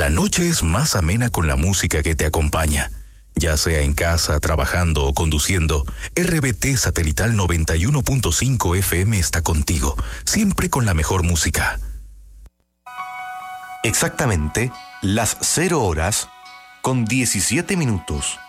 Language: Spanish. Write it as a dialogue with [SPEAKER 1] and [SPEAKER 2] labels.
[SPEAKER 1] La noche es más amena con la música que te acompaña. Ya sea en casa, trabajando o conduciendo, RBT Satelital 91.5 FM está contigo, siempre con la mejor música.
[SPEAKER 2] Exactamente las 0 horas con 17 minutos.